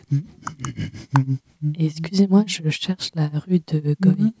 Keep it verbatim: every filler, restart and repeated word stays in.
Et excusez-moi, je cherche la rue de Goy.